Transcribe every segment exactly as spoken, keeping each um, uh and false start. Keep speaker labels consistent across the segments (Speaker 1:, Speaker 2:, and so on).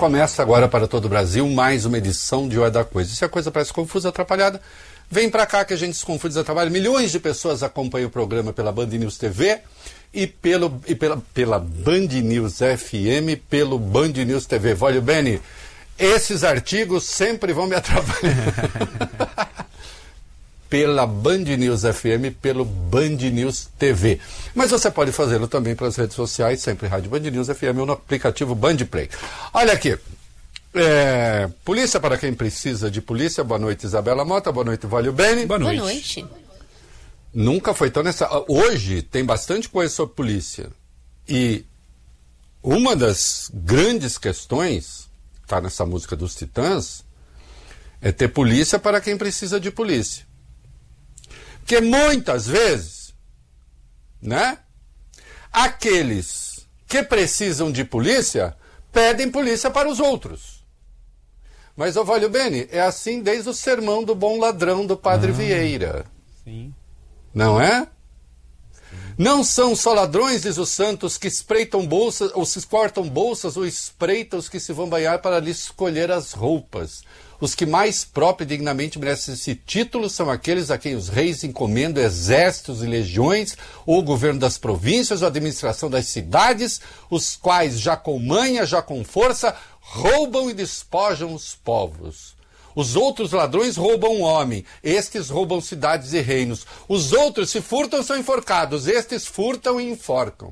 Speaker 1: Começa agora para todo o Brasil mais uma edição de Hora da Coisa. Se a coisa parece confusa, atrapalhada, vem para cá que a gente se confunde, desatrapalha. Milhões de pessoas acompanham o programa pela Band News T V e, pelo, e pela, pela Band News F M, pelo Band News T V. Volio Bene, esses artigos sempre vão me atrapalhar. Pela Band News F M, pelo Band News T V. Mas você pode fazê-lo também pelas redes sociais, sempre Rádio Band News F M ou no aplicativo Band Play. Olha aqui, é, polícia para quem precisa de polícia. Boa noite, Isabela Mota. Boa noite, Volio Bene.
Speaker 2: Boa noite.
Speaker 3: Boa noite.
Speaker 1: Nunca foi tão nessa... Hoje tem bastante coisa sobre polícia. E uma das grandes questões, está nessa música dos Titãs, é ter polícia para quem precisa de polícia. Porque muitas vezes, né, aqueles que precisam de polícia pedem polícia para os outros. Mas, ô Volio Bene, é assim desde o sermão do bom ladrão do Padre ah, Vieira.
Speaker 2: Sim.
Speaker 1: Não é? Sim. Não são só ladrões, diz os santos, que espreitam bolsas, ou se cortam bolsas, ou espreitam os que se vão banhar para lhes escolher as roupas. Os que mais próprio e dignamente merecem esse título são aqueles a quem os reis encomendam exércitos e legiões, ou o governo das províncias, ou a administração das cidades, os quais, já com manha, já com força, roubam e despojam os povos. Os outros ladrões roubam o homem, estes roubam cidades e reinos. Os outros, se furtam, são enforcados, estes furtam e enforcam.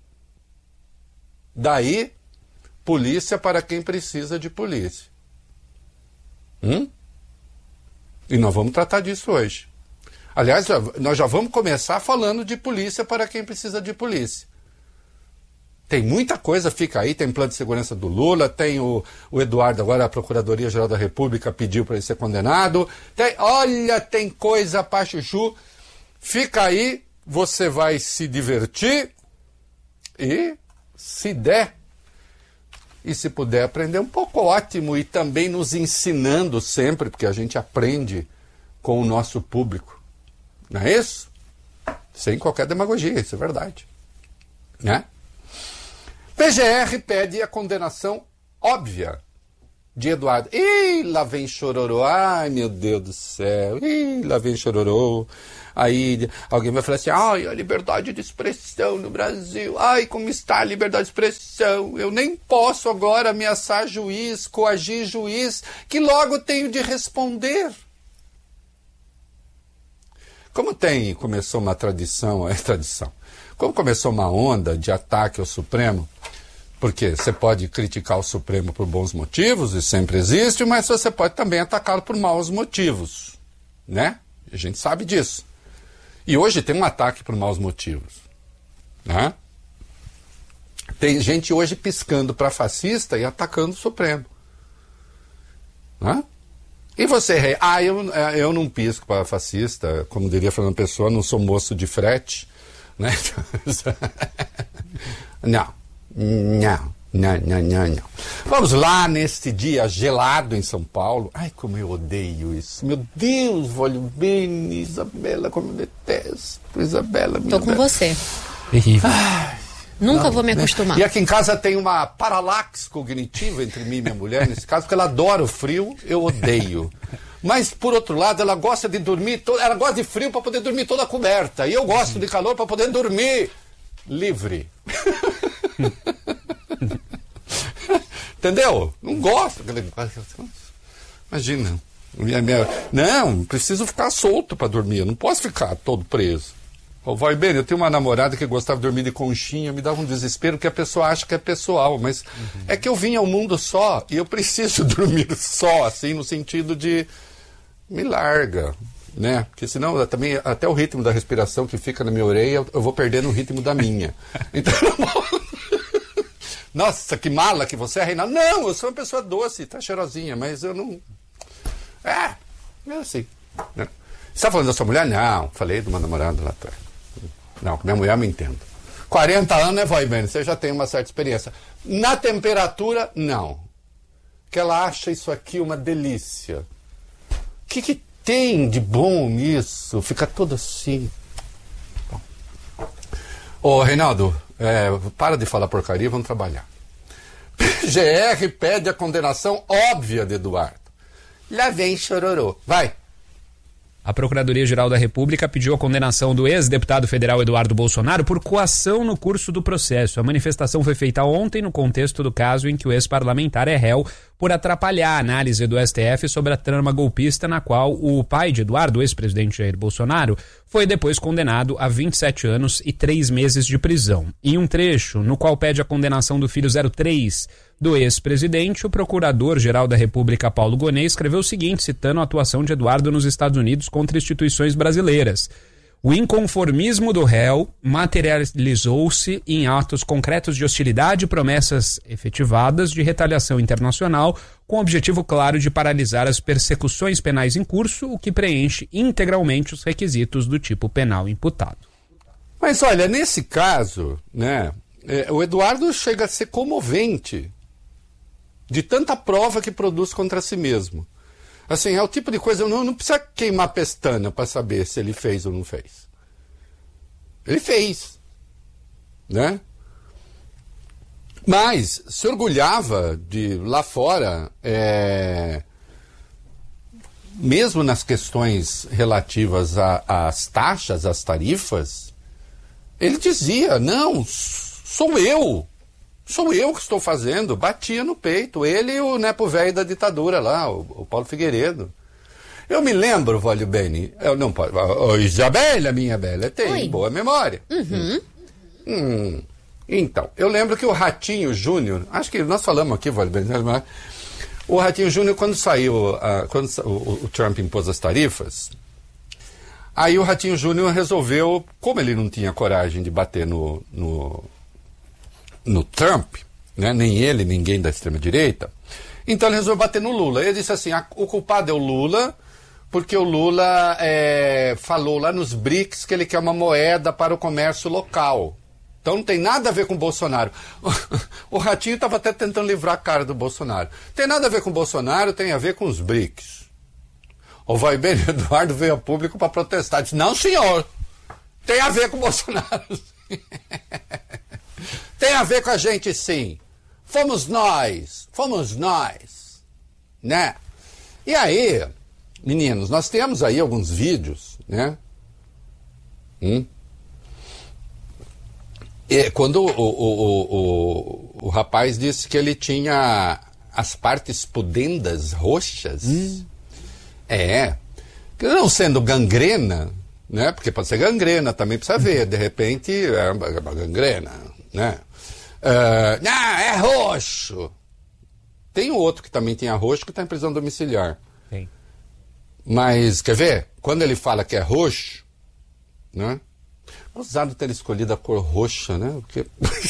Speaker 1: Daí, polícia para quem precisa de polícia. Hum? E nós vamos tratar disso hoje. Aliás, nós já vamos começar falando de polícia para quem precisa de polícia. Tem muita coisa, fica aí, tem plano de segurança do Lula, tem o, o Eduardo, agora a Procuradoria-Geral da República pediu para ele ser condenado. Tem, olha, tem coisa pra chuchu. Fica aí, você vai se divertir e, se der, e se puder aprender um pouco, ótimo, e também nos ensinando sempre, porque a gente aprende com o nosso público. Não é isso? Sem qualquer demagogia, isso é verdade. Né? P G R pede a condenação óbvia de Eduardo. Ih, lá vem chororô. Ai, meu Deus do céu. Ih, lá vem chororô. Aí alguém vai falar assim, ai, a liberdade de expressão no Brasil, ai, como está a liberdade de expressão, eu nem posso agora ameaçar juiz, coagir juiz, que logo tenho de responder. Como tem, começou uma tradição, é tradição, como começou uma onda de ataque ao Supremo, porque você pode criticar o Supremo por bons motivos, e sempre existe, mas você pode também atacá-lo por maus motivos, né? A gente sabe disso. E hoje tem um ataque por maus motivos. Né? Tem gente hoje piscando para fascista e atacando o Supremo. Né? E você, rei? Ah, eu, eu não pisco para fascista, como diria Fernando Pessoa, não sou moço de frete. Né? Não, não. Não, não, não, não. Vamos lá neste dia gelado em São Paulo. Ai, como eu odeio isso. Meu Deus, Volio Bene, Isabela, como eu detesto. Isabela, minha
Speaker 3: Tô com
Speaker 1: bela.
Speaker 3: você.
Speaker 1: Ai,
Speaker 3: Nunca
Speaker 1: não,
Speaker 3: vou me
Speaker 1: né?
Speaker 3: acostumar.
Speaker 1: E aqui em casa tem uma paralaxe cognitiva entre mim e minha mulher, nesse caso, porque ela adora o frio, eu odeio. Mas, por outro lado, ela gosta de dormir, to... ela gosta de frio para poder dormir toda coberta. E eu gosto de calor para poder dormir livre. Entendeu? Não gosto. Imagina. Minha, minha... Não, preciso ficar solto para dormir. Eu não posso ficar todo preso. Oh, vai bem, eu tenho uma namorada que gostava de dormir de conchinha, me dava um desespero, porque a pessoa acha que é pessoal, mas uhum. É que eu vim ao mundo só e eu preciso dormir só, assim, no sentido de me larga, né? Porque senão eu também até o ritmo da respiração que fica na minha orelha, eu vou perdendo o ritmo da minha. Então nossa, que mala que você é, Reinaldo. Não, eu sou uma pessoa doce, tá cheirosinha, mas eu não... É, é assim. Né? Você está falando da sua mulher? Não, falei de uma namorada lá atrás. Não, minha mulher me entende. quarenta anos, né, Volio Bene? Você já tem uma certa experiência. Na temperatura, não. Que ela acha isso aqui uma delícia. O que, que tem de bom nisso? Fica todo assim. Bom. Ô, Reinaldo, é, para de falar porcaria, vamos trabalhar. G R pede a condenação óbvia de Eduardo. Lá vem chororô. Vai.
Speaker 2: A Procuradoria-Geral da República pediu a condenação do ex-deputado federal Eduardo Bolsonaro por coação no curso do processo. A manifestação foi feita ontem no contexto do caso em que o ex-parlamentar é réu por atrapalhar a análise do S T F sobre a trama golpista na qual o pai de Eduardo, o ex-presidente Jair Bolsonaro, foi depois condenado a vinte e sete anos e três meses de prisão. Em um trecho no qual pede a condenação do filho zero três do ex-presidente, o Procurador-Geral da República, Paulo Gonet, escreveu o seguinte, citando a atuação de Eduardo nos Estados Unidos contra instituições brasileiras. O inconformismo do réu materializou-se em atos concretos de hostilidade e promessas efetivadas de retaliação internacional, com o objetivo claro de paralisar as persecuções penais em curso, o que preenche integralmente os requisitos do tipo penal imputado.
Speaker 1: Mas olha, nesse caso, né, é, o Eduardo chega a ser comovente de tanta prova que produz contra si mesmo. Assim, é o tipo de coisa, não, não precisa queimar pestana para saber se ele fez ou não fez. Ele fez, né? Mas se orgulhava de, lá fora, é, mesmo nas questões relativas às taxas, às tarifas, ele dizia, não, sou eu. Sou eu que estou fazendo, batia no peito. Ele e o nepo velho da ditadura lá, o, o Paulo Figueiredo. Eu me lembro, Vólio Beni, eu não posso... Oh, Isabela, minha bela, tem Oi. boa memória.
Speaker 3: Uhum.
Speaker 1: Hum, então, eu lembro que o Ratinho Júnior, acho que nós falamos aqui, Vólio Beni, o Ratinho Júnior, quando saiu, uh, quando o, o Trump impôs as tarifas, aí o Ratinho Júnior resolveu, como ele não tinha coragem de bater no... no no Trump, né? Nem ele, ninguém da extrema-direita, então ele resolveu bater no Lula. Ele disse assim, a, o culpado é o Lula, porque o Lula é, falou lá nos BRICS que ele quer uma moeda para o comércio local. Então não tem nada a ver com o Bolsonaro. O Ratinho estava até tentando livrar a cara do Bolsonaro. Tem nada a ver com o Bolsonaro, tem a ver com os BRICS. O vai bem, Eduardo veio a público para protestar. Disse, não, senhor, tem a ver com o Bolsonaro. Tem a ver com a gente, sim. Fomos nós, fomos nós, né? E aí, meninos, nós temos aí alguns vídeos, né? Hum? E quando o, o, o, o, o rapaz disse que ele tinha as partes pudendas roxas, hum. é, que não sendo gangrena, né? Porque pode ser gangrena, também precisa ver, de repente é uma gangrena, né? Uh, não, é roxo. Tem outro que também tem roxo que está em prisão domiciliar.
Speaker 2: Tem.
Speaker 1: Mas, quer ver? Quando ele fala que é roxo, né? Ousado ter escolhido a cor roxa, né? Porque...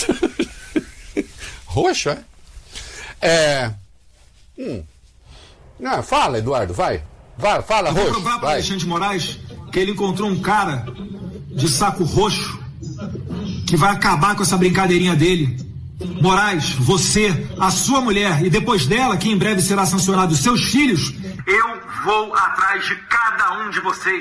Speaker 1: roxo, é? É... Hum. Não, fala, Eduardo, vai. Vai, fala, roxo. Eu vou provar para Alexandre
Speaker 4: de Moraes que ele encontrou um cara de saco roxo que vai acabar com essa brincadeirinha dele. Moraes, você, a sua mulher e depois dela, que em breve será sancionado, os seus filhos, eu vou atrás de cada um de vocês.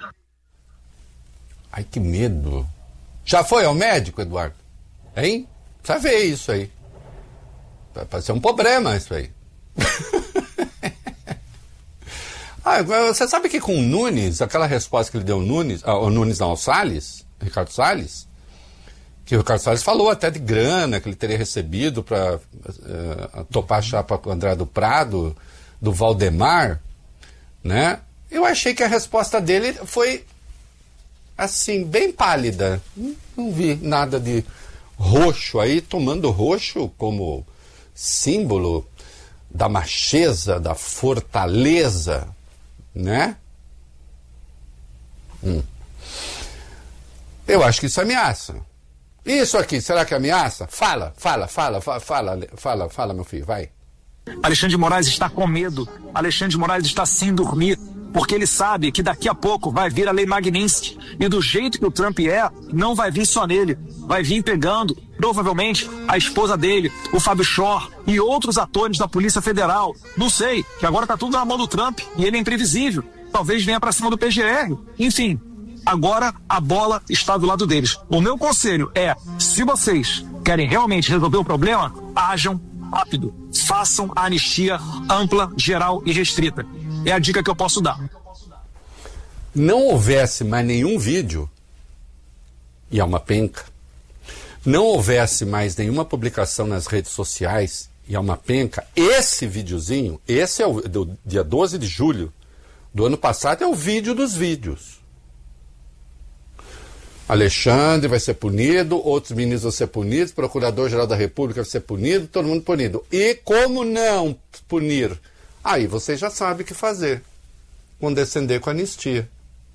Speaker 1: Ai, que medo. Já foi ao médico, Eduardo? Hein? Precisa ver isso aí. Pode ser um problema isso aí. Ah, você sabe que com o Nunes, aquela resposta que ele deu ao Nunes, ao Nunes não, ao Salles, Ricardo Salles, que o Ricardo Salles falou até de grana que ele teria recebido para uh, topar a chapa com o André do Prado, do Valdemar, né? Eu achei que a resposta dele foi, assim, bem pálida. Não, não vi nada de roxo aí, tomando roxo como símbolo da macheza, da fortaleza, né? Hum. Eu acho que isso ameaça. Isso aqui, será que ameaça? Fala, fala, fala, fala, fala, fala, fala, meu filho, vai.
Speaker 4: Alexandre de Moraes está com medo. Alexandre de Moraes está sem dormir, porque ele sabe que daqui a pouco vai vir a Lei Magnitsky. E do jeito que o Trump é, não vai vir só nele. Vai vir pegando, provavelmente, a esposa dele, o Fábio Shor e outros atores da Polícia Federal. Não sei, que agora tá tudo na mão do Trump e ele é imprevisível. Talvez venha pra cima do P G R. Enfim, agora a bola está do lado deles. O meu conselho é, se vocês querem realmente resolver o problema, ajam rápido, façam a anistia ampla, geral e restrita. É a dica que eu posso dar.
Speaker 1: Não houvesse mais nenhum vídeo, e é uma penca, não houvesse mais nenhuma publicação nas redes sociais, e é uma penca, esse videozinho, esse é o do dia doze de julho do ano passado, é o vídeo dos vídeos. Alexandre vai ser punido, outros ministros vão ser punidos, Procurador-Geral da República vai ser punido, todo mundo punido. E como não punir? Aí você já sabe o que fazer. Condescender com a anistia.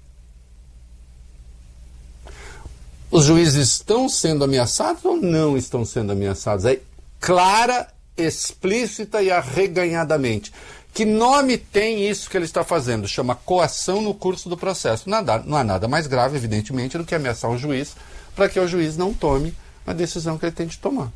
Speaker 1: Os juízes estão sendo ameaçados ou não estão sendo ameaçados? É clara, explícita e arreganhadamente. Que nome tem isso que ele está fazendo? Chama coação no curso do processo. Nada, não há nada mais grave, evidentemente, do que ameaçar um juiz para que o juiz não tome a decisão que ele tem de tomar.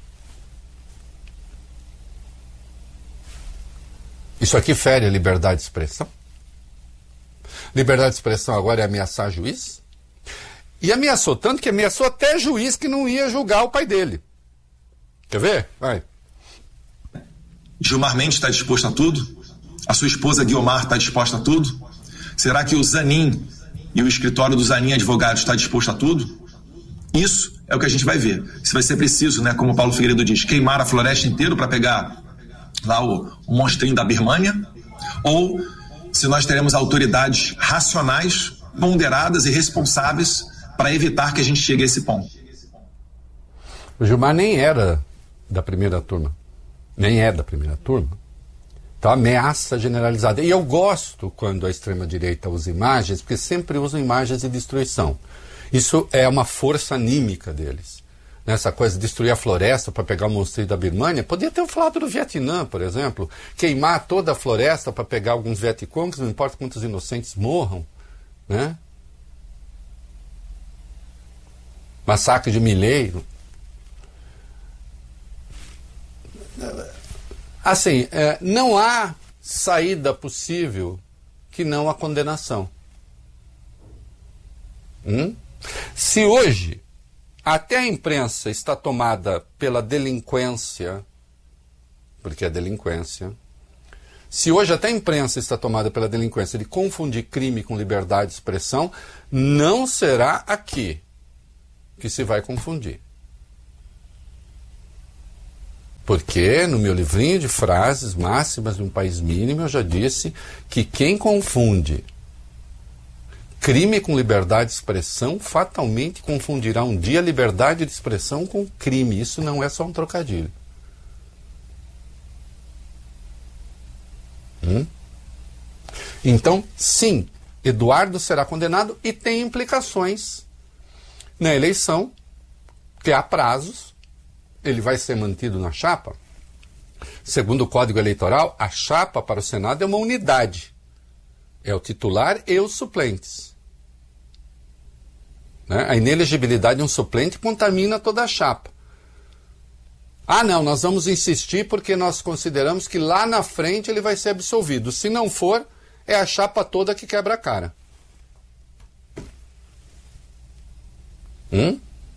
Speaker 1: Isso aqui fere a liberdade de expressão? Liberdade de expressão agora é ameaçar juiz? E ameaçou tanto que ameaçou até juiz que não ia julgar o pai dele. Quer ver? Vai.
Speaker 3: Gilmar Mendes está disposto a tudo? A sua esposa Guiomar está disposta a tudo? Será que o Zanin e o escritório do Zanin Advogados está disposto a tudo? Isso é o que a gente vai ver. Se vai ser preciso, né, como o Paulo Figueiredo diz, queimar a floresta inteira para pegar lá o, o monstrinho da Birmânia, ou se nós teremos autoridades racionais, ponderadas e responsáveis para evitar que a gente chegue a esse ponto.
Speaker 1: O Gilmar nem era da primeira turma. Nem é da primeira turma. Então, ameaça generalizada. E eu gosto quando a extrema-direita usa imagens, porque sempre usam imagens de destruição. Isso é uma força anímica deles. Nessa coisa de destruir a floresta para pegar o monstrinho da Birmânia, podia ter falado do Vietnã, por exemplo. Queimar toda a floresta para pegar alguns vietcongs, não importa quantos inocentes morram. Né? Massacre de Milei. Assim, é, não há saída possível que não a condenação. Hum? Se hoje até a imprensa está tomada pela delinquência, porque é delinquência, se hoje até a imprensa está tomada pela delinquência de confundir crime com liberdade de expressão, não será aqui que se vai confundir. Porque no meu livrinho de frases máximas de um país mínimo eu já disse que quem confunde crime com liberdade de expressão fatalmente confundirá um dia liberdade de expressão com crime. Isso não é só um trocadilho. Hum? Então, sim, Eduardo será condenado e tem implicações na eleição, que há prazos. Ele vai ser mantido na chapa. Segundo o Código Eleitoral, a chapa para o Senado é uma unidade. É o titular e os suplentes. Né? A inelegibilidade de um suplente contamina toda a chapa. Ah, não, nós vamos insistir porque nós consideramos que lá na frente ele vai ser absolvido. Se não for, é a chapa toda que quebra a cara. Hum?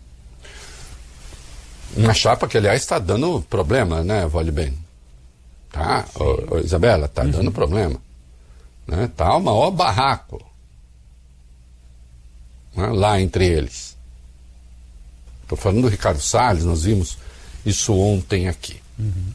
Speaker 1: Uma chapa que, aliás, está dando problema, né, Vale Bem? Tá, ô, ô, Isabela, está uhum. dando problema. Né? Tá o maior barraco, né, lá entre eles. Estou falando do Ricardo Salles, nós vimos isso ontem aqui. Uhum.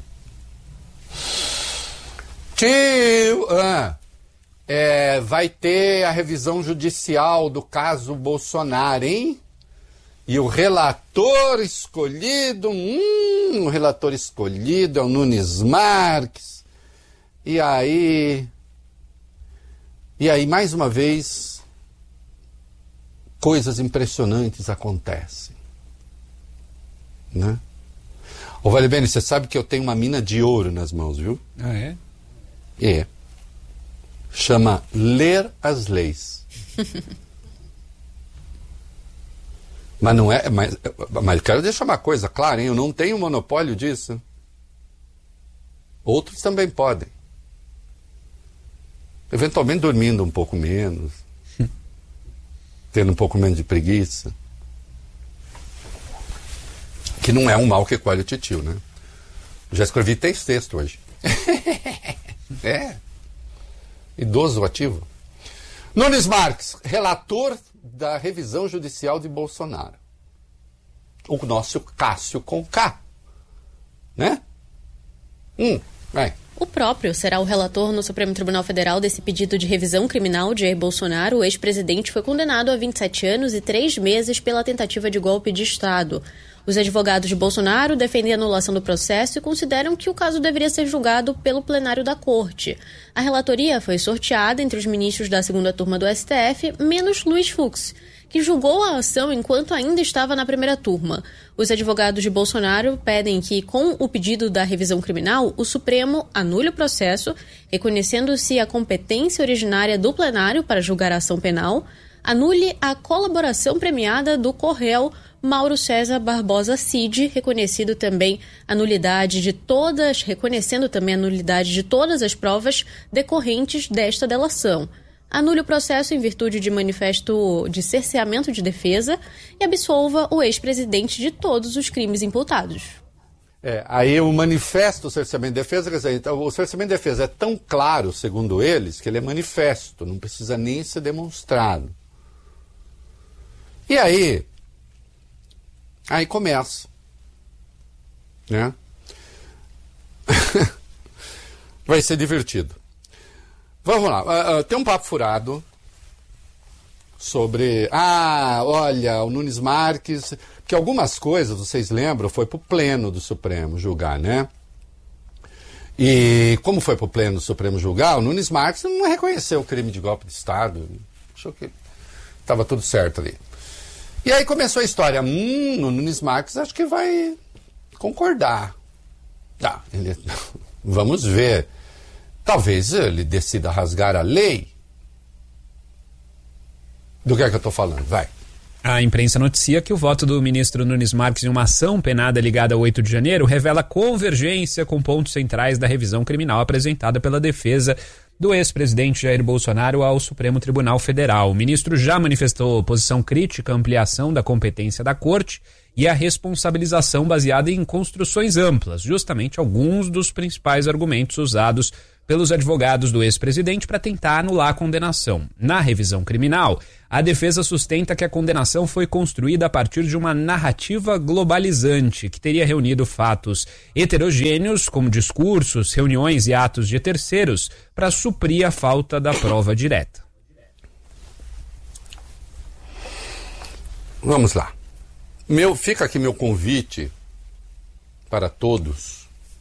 Speaker 1: Tio, ah, é, vai ter a revisão judicial do caso Bolsonaro, hein? E o relator escolhido, hum, o relator escolhido é o Nunes Marques. E aí, e aí mais uma vez, coisas impressionantes acontecem. Né? Ô, Vale Bene, você sabe que eu tenho uma mina de ouro nas mãos, viu?
Speaker 2: Ah, é?
Speaker 1: É. Chama Ler as Leis. Mas não é. Mas, mas eu quero deixar uma coisa clara, hein? Eu não tenho monopólio disso. Outros também podem. Eventualmente dormindo um pouco menos. Tendo um pouco menos de preguiça. Que não é um mal que colhe o titio, né? Já escrevi três textos hoje. É. Idoso ativo. Nunes Marques, relator da revisão judicial de Bolsonaro. O nosso Cássio com K. Né? Hum, vai.
Speaker 5: O próprio será o relator no Supremo Tribunal Federal desse pedido de revisão criminal de Jair Bolsonaro. O ex-presidente foi condenado a vinte e sete anos e três meses pela tentativa de golpe de Estado. Os advogados de Bolsonaro defendem a anulação do processo e consideram que o caso deveria ser julgado pelo plenário da Corte. A relatoria foi sorteada entre os ministros da segunda turma do S T F, menos Luiz Fux, que julgou a ação enquanto ainda estava na primeira turma. Os advogados de Bolsonaro pedem que, com o pedido da revisão criminal, o Supremo anule o processo, reconhecendo-se a competência originária do plenário para julgar a ação penal, anule a colaboração premiada do Corréu Mauro César Barbosa Cid, reconhecido também a nulidade de todas, reconhecendo também a nulidade de todas as provas decorrentes desta delação. Anule o processo em virtude de manifesto de cerceamento de defesa e absolva o ex-presidente de todos os crimes imputados.
Speaker 1: É, aí o manifesto do cerceamento de defesa, quer dizer, então, o cerceamento de defesa é tão claro, segundo eles, que ele é manifesto, não precisa nem ser demonstrado. E aí, aí começa, né? Vai ser divertido. Vamos lá, uh, uh, tem um papo furado sobre, ah, olha, o Nunes Marques, porque algumas coisas, vocês lembram, foi para o pleno do Supremo julgar, né? E como foi para o pleno do Supremo julgar, o Nunes Marques não reconheceu o crime de golpe de Estado, achou que estava tudo certo ali. E aí começou a história, hum, o Nunes Marques acho que vai concordar. Tá, ele, vamos ver. Talvez ele decida rasgar a lei. Do que é que eu estou falando? Vai.
Speaker 2: A imprensa noticia que o voto do ministro Nunes Marques em uma ação penada ligada ao oito de janeiro revela convergência com pontos centrais da revisão criminal apresentada pela defesa do ex-presidente Jair Bolsonaro ao Supremo Tribunal Federal. O ministro já manifestou posição crítica à ampliação da competência da Corte e a responsabilização baseada em construções amplas, justamente alguns dos principais argumentos usados pelos advogados do ex-presidente para tentar anular a condenação. Na revisão criminal, a defesa sustenta que a condenação foi construída a partir de uma narrativa globalizante, que teria reunido fatos heterogêneos, como discursos, reuniões e atos de terceiros, para suprir a falta da prova direta.
Speaker 1: Vamos lá. Meu, fica aqui meu convite para todos.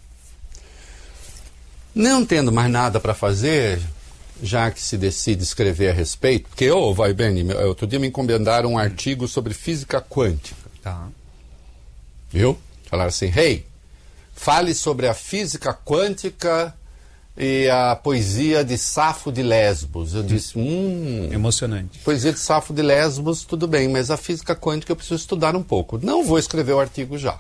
Speaker 1: Não tendo mais nada para fazer, já que se decide escrever a respeito, porque, ô, oh, vai bem, outro dia me encomendaram um artigo sobre física quântica.
Speaker 2: Tá.
Speaker 1: Viu? Falaram assim, hey, fale sobre a física quântica e a poesia de Safo de Lesbos. Eu disse, hum...
Speaker 2: emocionante.
Speaker 1: Poesia de Safo de Lesbos, tudo bem, mas a física quântica eu preciso estudar um pouco. Não vou escrever o artigo já.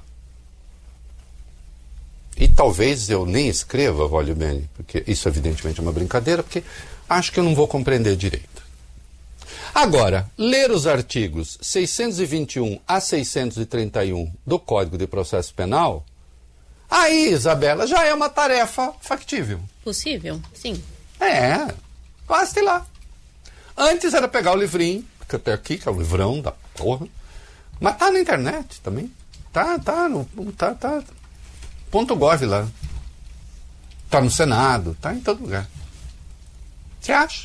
Speaker 1: E talvez eu nem escreva, olha bem, porque isso evidentemente é uma brincadeira, porque acho que eu não vou compreender direito. Agora, ler os artigos seiscentos e vinte e um a seiscentos e trinta e um do Código de Processo Penal, aí, Isabela, já é uma tarefa factível.
Speaker 5: Possível, sim.
Speaker 1: É, basta ir lá. Antes era pegar o livrinho, que até aqui, que é o livrão da porra, mas tá na internet também. Tá, tá, no, tá, tá... Ponto .gov lá. Está no Senado, está em todo lugar. Você acha?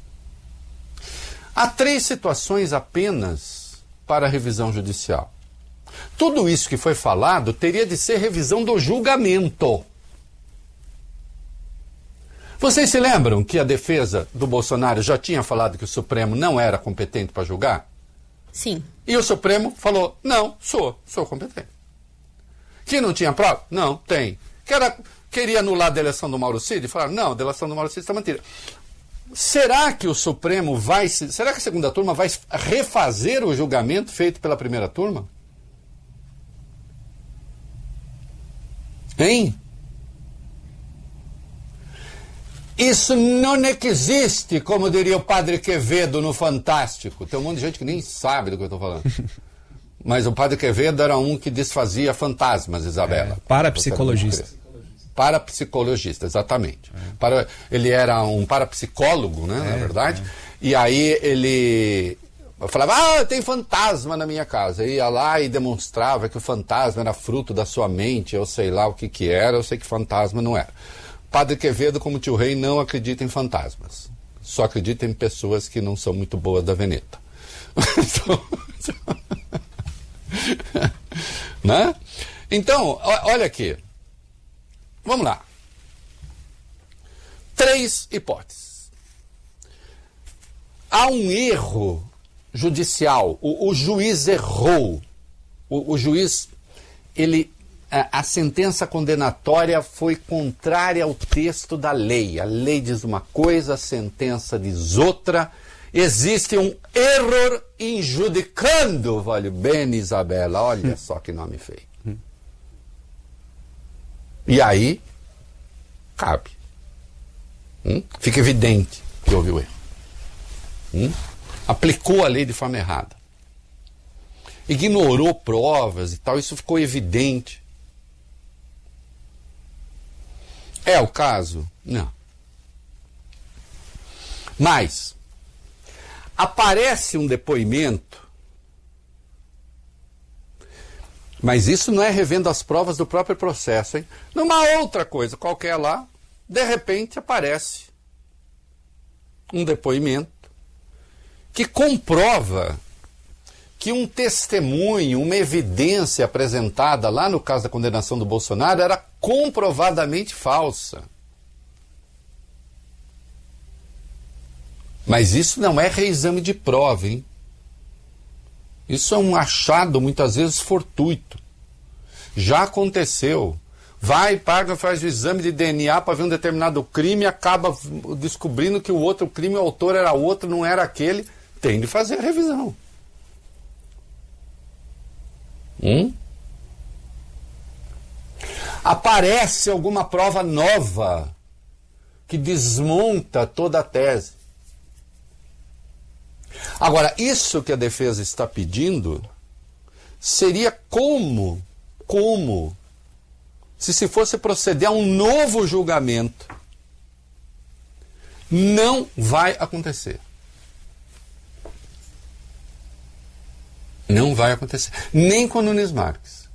Speaker 1: Há três situações apenas para a revisão judicial. Tudo isso que foi falado teria de ser revisão do julgamento. Vocês se lembram que a defesa do Bolsonaro já tinha falado que o Supremo não era competente para julgar?
Speaker 5: Sim.
Speaker 1: E o Supremo falou, não, sou, sou competente. Que não tinha prova? Não, tem. Que era, queria anular a delação do Mauro Cid? Falaram, não, a delação do Mauro Cid está mantida. Será que o Supremo vai... Será que a segunda turma vai refazer o julgamento feito pela primeira turma? Hein? Isso não existe, como diria o Padre Quevedo no Fantástico. Tem um monte de gente que nem sabe do que eu estou falando. Mas o Padre Quevedo era um que desfazia fantasmas, Isabela.
Speaker 2: É, parapsicologista.
Speaker 1: Parapsicologista, exatamente. É. Para, ele era um parapsicólogo, né, é, na verdade. É. E aí ele falava, ah, tem fantasma na minha casa. Ia lá e demonstrava que o fantasma era fruto da sua mente, eu sei lá o que que era, eu sei que fantasma não era. Padre Quevedo, como tio Rei, não acredita em fantasmas. Só acredita em pessoas que não são muito boas da veneta. Né? Então, olha aqui. Vamos lá. Três hipóteses. Há um erro judicial. O, o juiz errou. O, o juiz, ele, a, a sentença condenatória foi contrária ao texto da lei. A lei diz uma coisa, a sentença diz outra. Existe um erro injudicando, vale bem, Isabela. Olha só que nome feio. E aí, cabe. Hum? Fica evidente que houve o erro. Hum? Aplicou a lei de forma errada. Ignorou provas e tal, isso ficou evidente. É o caso? Não. Mas aparece um depoimento, mas isso não é revendo as provas do próprio processo, hein? Numa outra coisa qualquer lá, de repente aparece um depoimento que comprova que um testemunho, uma evidência apresentada lá no caso da condenação do Bolsonaro era comprovadamente falsa. Mas isso não é reexame de prova, hein? Isso é um achado, muitas vezes, fortuito. Já aconteceu. Vai, paga, faz o exame de D N A para ver um determinado crime e acaba descobrindo que o outro crime, o autor era outro, não era aquele. Tem de fazer a revisão. Hum? Aparece alguma prova nova que desmonta toda a tese. Agora, isso que a defesa está pedindo seria como, como, se se fosse proceder a um novo julgamento. Não vai acontecer. Não vai acontecer. Nem com o Nunes Marques.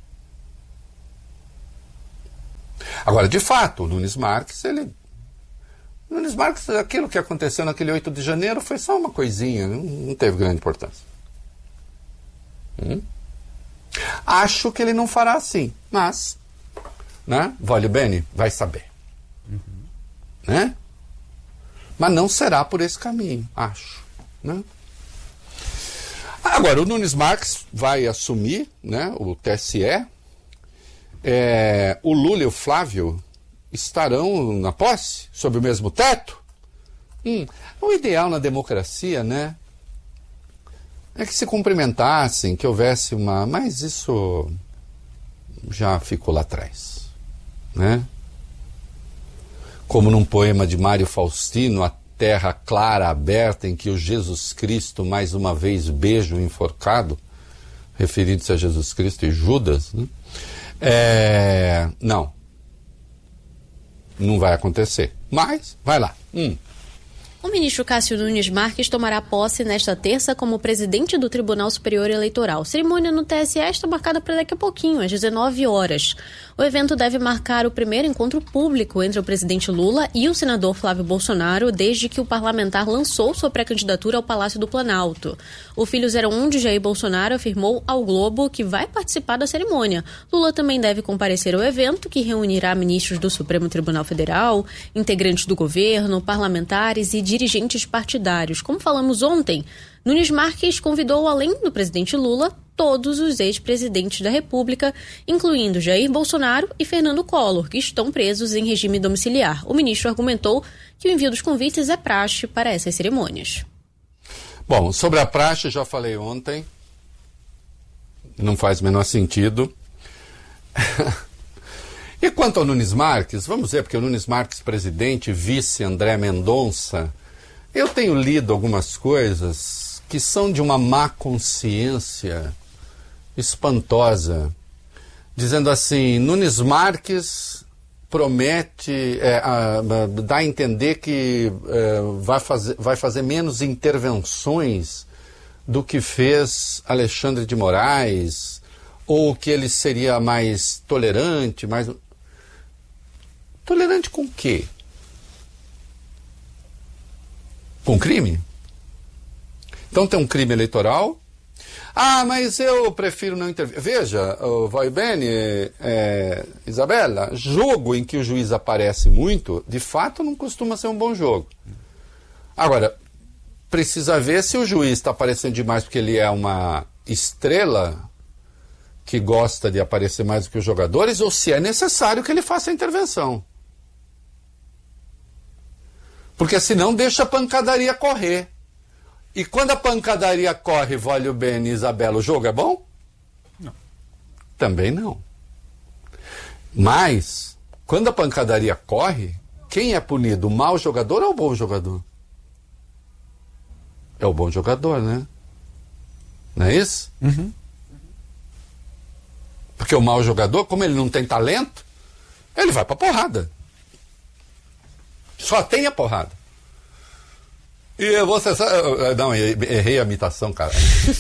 Speaker 1: Agora, de fato, o Nunes Marques, ele... O Nunes Marques, aquilo que aconteceu naquele oito de janeiro foi só uma coisinha, não, não teve grande importância. Hum? Acho que ele não fará assim, mas, né, vale bene, vai saber. Uhum. Né? Mas não será por esse caminho, acho. Né? Agora, o Nunes Marques vai assumir, né, o T S E, é, o Lula e o Flávio estarão na posse, sob o mesmo teto? Hum, o ideal na democracia, né, é que se cumprimentassem, que houvesse uma... Mas isso já ficou lá atrás, né? Como num poema de Mário Faustino, A Terra Clara Aberta, em que o Jesus Cristo mais uma vez beija o enforcado, referindo-se a Jesus Cristo e Judas, né? É... Não. Não vai acontecer. Mas, vai lá. Hum.
Speaker 5: O ministro Cássio Nunes Marques tomará posse nesta terça como presidente do Tribunal Superior Eleitoral. Cerimônia no T S E está marcada para daqui a pouquinho, às dezenove horas. O evento deve marcar o primeiro encontro público entre o presidente Lula e o senador Flávio Bolsonaro desde que o parlamentar lançou sua pré-candidatura ao Palácio do Planalto. O filho zero um de Jair Bolsonaro afirmou ao Globo que vai participar da cerimônia. Lula também deve comparecer ao evento, que reunirá ministros do Supremo Tribunal Federal, integrantes do governo, parlamentares e dirigentes partidários. Como falamos ontem, Nunes Marques convidou, além do presidente Lula, todos os ex-presidentes da República, incluindo Jair Bolsonaro e Fernando Collor, que estão presos em regime domiciliar. O ministro argumentou que o envio dos convites é praxe para essas cerimônias.
Speaker 1: Bom, sobre a praxe, já falei ontem, não faz o menor sentido. E quanto ao Nunes Marques, vamos ver, porque o Nunes Marques, presidente, vice André Mendonça, eu tenho lido algumas coisas que são de uma má consciência espantosa, dizendo assim, Nunes Marques promete, é, a, a, dá a entender que é, vai, fazer, vai fazer menos intervenções do que fez Alexandre de Moraes, ou que ele seria mais tolerante, mais... Tolerante com o quê? Com crime? Então tem um crime eleitoral. Ah, mas eu prefiro não intervir. Veja, vai bem, é, Isabela, jogo em que o juiz aparece muito, de fato não costuma ser um bom jogo. Agora, precisa ver se o juiz está aparecendo demais porque ele é uma estrela que gosta de aparecer mais do que os jogadores, ou se é necessário que ele faça a intervenção. Porque senão deixa a pancadaria correr. E quando a pancadaria corre, vale o bem, Isabela, o jogo é bom?
Speaker 2: Não.
Speaker 1: Também não. Mas, quando a pancadaria corre, quem é punido? O mau jogador ou o bom jogador? É o bom jogador, né? Não é isso?
Speaker 2: Uhum.
Speaker 1: Porque o mau jogador, como ele não tem talento, ele vai pra porrada. Só tem a porrada. E você sabe... Não, errei a imitação, cara.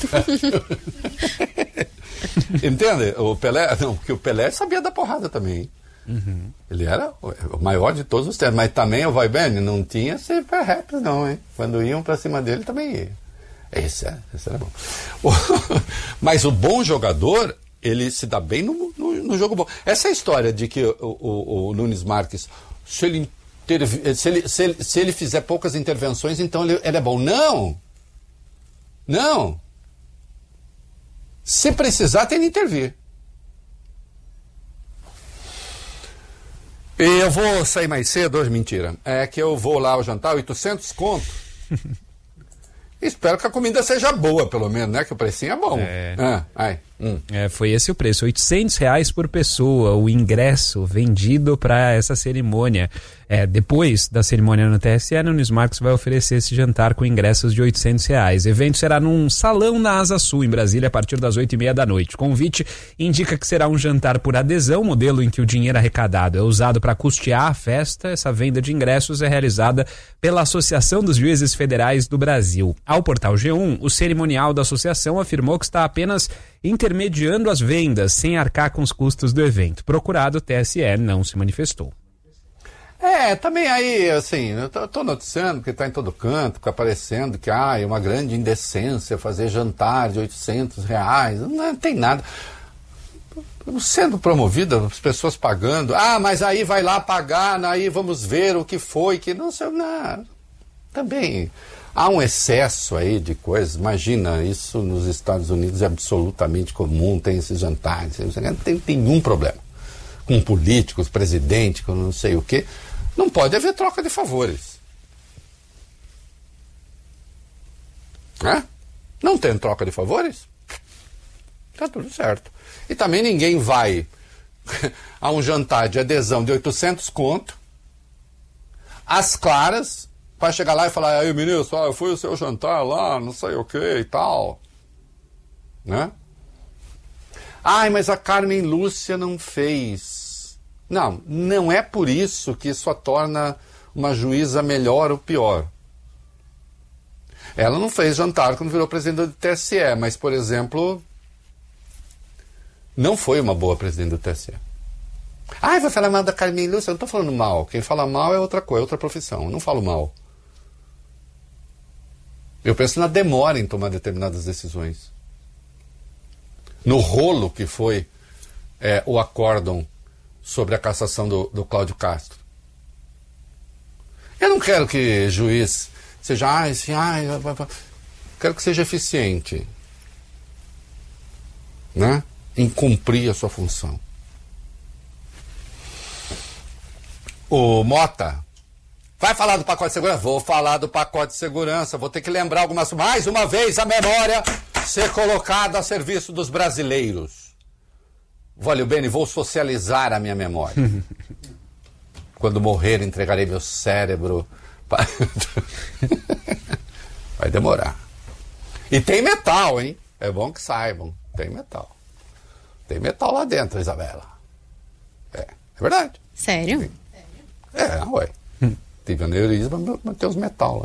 Speaker 1: Entende? O Pelé... Não, porque o Pelé sabia da porrada também.
Speaker 2: Uhum.
Speaker 1: Ele era o maior de todos os tempos. Mas também o Vai Bem não tinha super rap, não, hein? Quando iam pra cima dele, também ia. Esse, é, esse era bom. Mas o bom jogador... ele se dá bem no, no, no jogo bom. Essa é a história de que o, o, o Nunes Marques, se ele, intervi, se, ele, se, ele, se ele fizer poucas intervenções, então ele, ele é bom. Não! Não! Se precisar, tem que intervir. E eu vou sair mais cedo hoje, mentira. É que eu vou lá ao jantar, oitocentos conto. Espero que a comida seja boa, pelo menos, né? Que o precinho é bom.
Speaker 2: É.
Speaker 1: Ah, ai. Hum.
Speaker 2: É, foi esse o preço, oitocentos reais por pessoa, o ingresso vendido para essa cerimônia. É, depois da cerimônia no T S E, Nunes Marques vai oferecer esse jantar com ingressos de oitocentos reais. O evento será num salão na Asa Sul, em Brasília, a partir das oito e meia da noite. O convite indica que será um jantar por adesão, modelo em que o dinheiro arrecadado é usado para custear a festa. Essa venda de ingressos é realizada pela Associação dos Juízes Federais do Brasil. Ao portal G um, o cerimonial da associação afirmou que está apenas intermediando as vendas, sem arcar com os custos do evento. Procurado, o T S E não se manifestou.
Speaker 1: É, também aí, assim, eu tô, tô noticiando que tá em todo canto, fica aparecendo que ah, é uma grande indecência fazer jantar de oitocentos reais, não tem nada. Sendo promovido, as pessoas pagando, ah, mas aí vai lá pagar, aí vamos ver o que foi, que não sei, não, também... Há um excesso aí de coisas, imagina, isso nos Estados Unidos é absolutamente comum, tem esses jantares, não tem nenhum problema. Com políticos, presidente, com não sei o quê, não pode haver troca de favores. Né? Não tem troca de favores? Tá tudo certo. E também ninguém vai a um jantar de adesão de oitocentos conto, às claras, para chegar lá e falar, aí ministro, ah, eu fui ao seu jantar lá, não sei o que e tal. Né? Ai, mas a Carmen Lúcia não fez. Não, não é por isso que isso a torna uma juíza melhor ou pior. Ela não fez jantar quando virou presidente do T S E, mas, por exemplo, não foi uma boa presidente do T S E. Ah, vai falar mal da Carmen Lúcia? Eu não estou falando mal. Quem fala mal é outra coisa, é outra profissão. Eu não falo mal. Eu penso na demora em tomar determinadas decisões. No rolo que foi é, o acórdão sobre a cassação do, do Cláudio Castro. Eu não quero que juiz seja... Ah, assim, ah, quero que seja eficiente, né? Em cumprir a sua função. O Mota... Vai falar do pacote de segurança? Vou falar do pacote de segurança. Vou ter que lembrar algumas... Mais uma vez, a memória ser colocada a serviço dos brasileiros. Valeu bem, vou socializar a minha memória. Quando morrer, entregarei meu cérebro. Para... Vai demorar. E tem metal, hein? É bom que saibam. Tem metal. Tem metal lá dentro, Isabela. É. É verdade.
Speaker 5: Sério?
Speaker 1: É, ué. Hum. Tive aneurisma, mas tem os metal lá.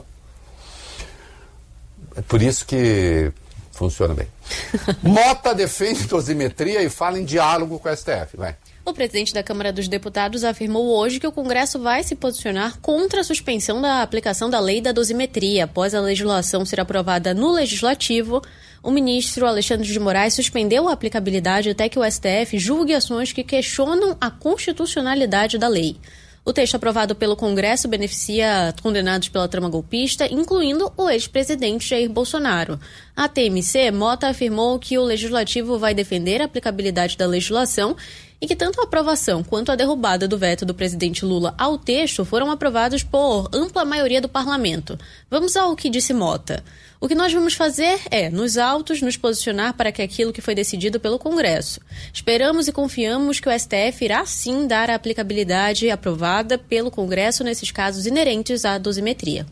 Speaker 1: É por isso que funciona bem. Mota defende dosimetria e fala em diálogo com o S T F. Vai.
Speaker 5: O presidente da Câmara dos Deputados afirmou hoje que o Congresso vai se posicionar contra a suspensão da aplicação da lei da dosimetria. Após a legislação ser aprovada no Legislativo, o ministro Alexandre de Moraes suspendeu a aplicabilidade até que o S T F julgue ações que questionam a constitucionalidade da lei. O texto aprovado pelo Congresso beneficia condenados pela trama golpista, incluindo o ex-presidente Jair Bolsonaro. A T M C, Mota afirmou que o Legislativo vai defender a aplicabilidade da legislação e que tanto a aprovação quanto a derrubada do veto do presidente Lula ao texto foram aprovados por ampla maioria do parlamento. Vamos ao que disse Mota. O que nós vamos fazer é, nos autos, nos posicionar para que aquilo que foi decidido pelo Congresso. Esperamos e confiamos que o S T F irá sim dar a aplicabilidade aprovada pelo Congresso nesses casos inerentes à dosimetria.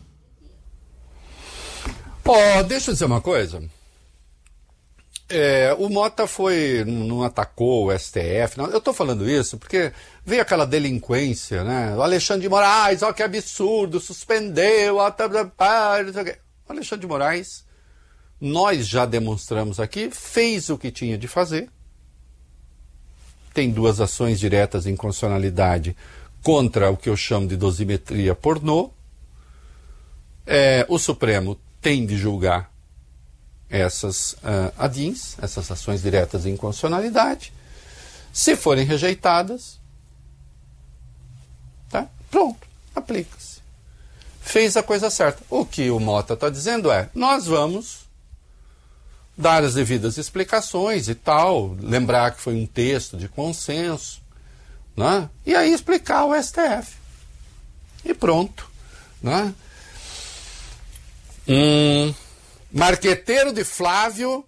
Speaker 1: Ó, oh, deixa eu dizer uma coisa. É, o Mota foi, não atacou o S T F, não. Eu estou falando isso porque veio aquela delinquência, né? O Alexandre de Moraes, ó que absurdo, suspendeu, ó, tá, tá, tá, não sei o quê. O Alexandre de Moraes, nós já demonstramos aqui, fez o que tinha de fazer. Tem duas ações diretas em constitucionalidade contra o que eu chamo de dosimetria pornô. É, o Supremo tem de julgar essas uh, A D I Ns, essas ações diretas em inconstitucionalidade. Se forem rejeitadas, tá? Pronto, aplica-se. Fez a coisa certa. O que o Mota está dizendo é, nós vamos dar as devidas explicações e tal, lembrar que foi um texto de consenso, né? E aí explicar ao S T F. E pronto. Né? Hum... Marqueteiro de Flávio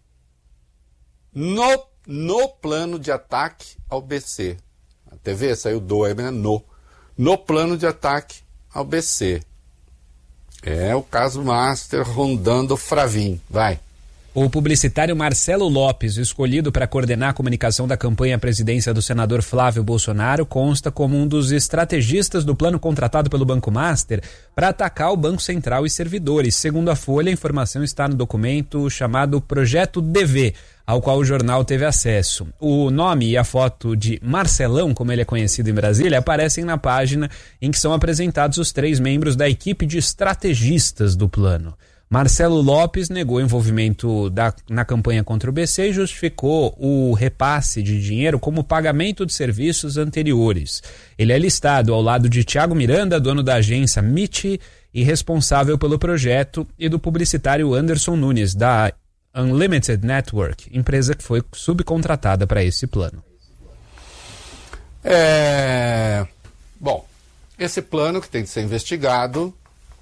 Speaker 1: no, no plano de ataque ao B C. A T V saiu do, é no. No plano de ataque ao B C. É o caso Master rondando o Fravin. Vai.
Speaker 2: O publicitário Marcelo Lopes, escolhido para coordenar a comunicação da campanha à presidência do senador Flávio Bolsonaro, consta como um dos estrategistas do plano contratado pelo Banco Master para atacar o Banco Central e servidores. Segundo a Folha, a informação está no documento chamado Projeto D V, ao qual o jornal teve acesso. O nome e a foto de Marcelão, como ele é conhecido em Brasília, aparecem na página em que são apresentados os três membros da equipe de estrategistas do plano. Marcelo Lopes negou envolvimento da, na campanha contra o B C e justificou o repasse de dinheiro como pagamento de serviços anteriores. Ele é listado ao lado de Thiago Miranda, dono da agência M I T e responsável pelo projeto, e do publicitário Anderson Nunes, da Unlimited Network, empresa que foi subcontratada para esse plano.
Speaker 1: É... Bom, esse plano que tem que ser investigado.